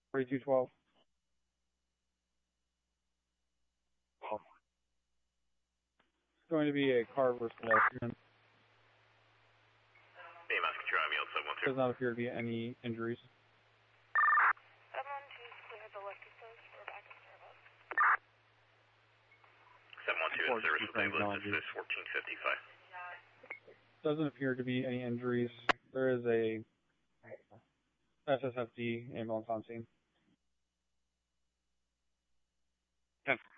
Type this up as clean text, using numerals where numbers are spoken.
4212. It's going to be a car versus pedestrian. AMS control ambulance 712. Does not appear to be any injuries. 712 cleared the lift assist. We're back in service. 712 in service with ambulance assist 1455. Doesn't appear to be any injuries. There is a SSFD ambulance on scene. 10.